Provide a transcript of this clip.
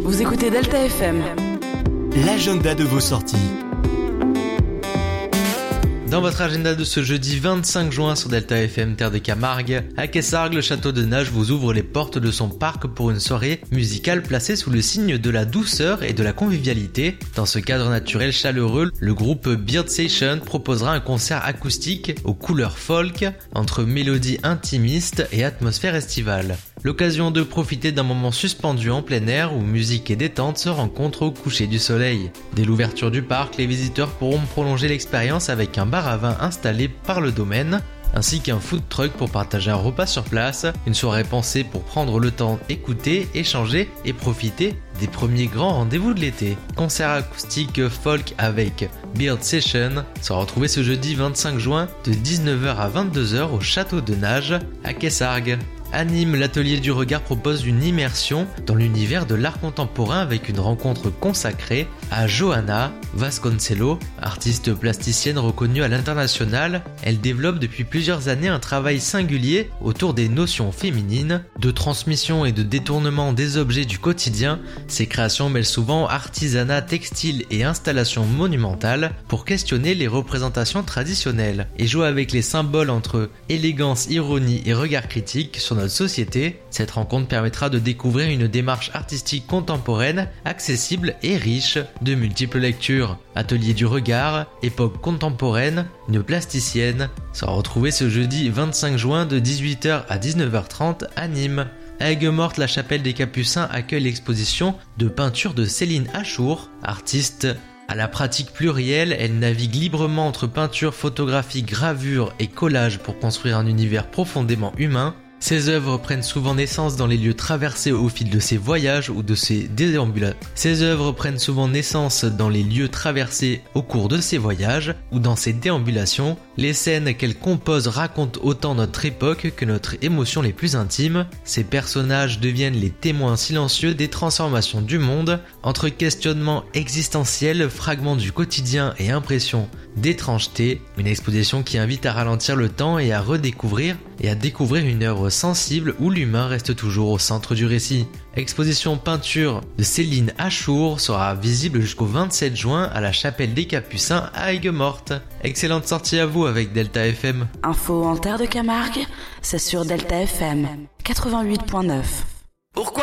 Vous écoutez Delta FM. L'agenda de vos sorties. Dans votre agenda de ce jeudi 25 juin sur Delta FM Terre de Camargue, à Quessargues, le château de Nage vous ouvre les portes de son parc pour une soirée musicale placée sous le signe de la douceur et de la convivialité. Dans ce cadre naturel chaleureux, le groupe Beard Session proposera un concert acoustique aux couleurs folk, entre mélodies intimistes et atmosphère estivale. L'occasion de profiter d'un moment suspendu en plein air où musique et détente se rencontrent au coucher du soleil. Dès l'ouverture du parc, les visiteurs pourront prolonger l'expérience avec un bar à vin installé par le domaine, ainsi qu'un food truck pour partager un repas sur place, une soirée pensée pour prendre le temps d'écouter, échanger et profiter des premiers grands rendez-vous de l'été. Concert acoustique folk avec Beard Session sera retrouvé ce jeudi 25 juin de 19h à 22h au château de Nage à Quessargues. À Nîmes, l'Atelier du Regard propose une immersion dans l'univers de l'art contemporain avec une rencontre consacrée à Johanna Vasconcello, artiste plasticienne reconnue à l'international. Elle développe depuis plusieurs années un travail singulier autour des notions féminines, de transmission et de détournement des objets du quotidien. Ses créations mêlent souvent artisanat, textile et installation monumentale pour questionner les représentations traditionnelles et jouer avec les symboles entre élégance, ironie et regard critique sur notre société. Cette rencontre permettra de découvrir une démarche artistique contemporaine, accessible et riche de multiples lectures. Atelier du regard, époque contemporaine, une plasticienne sera retrouvée ce jeudi 25 juin de 18h à 19h30 à Nîmes. À Aigues-Mortes, la chapelle des Capucins accueille l'exposition de peinture de Céline Achour, artiste à la pratique plurielle. Elle navigue librement entre peinture, photographie, gravure et collage pour construire un univers profondément humain. Ses œuvres prennent souvent naissance dans les lieux traversés au fil de ses voyages ou de ses déambulations. Ses œuvres prennent souvent naissance dans les lieux traversés au cours de ses voyages ou dans ses déambulations. Les scènes qu'elle compose racontent autant notre époque que notre émotion les plus intimes. Ses personnages deviennent les témoins silencieux des transformations du monde, entre questionnements existentiels, fragments du quotidien et impressions d'étrangeté. Une exposition qui invite à ralentir le temps et à redécouvrir et à découvrir une œuvre sensible où l'humain reste toujours au centre du récit. Exposition peinture de Céline Achour sera visible jusqu'au 27 juin à la chapelle des Capucins à Aigues-Mortes. Excellente sortie à vous avec Delta FM. Info en Terre de Camargue, c'est sur Delta FM 88.9. Pourquoi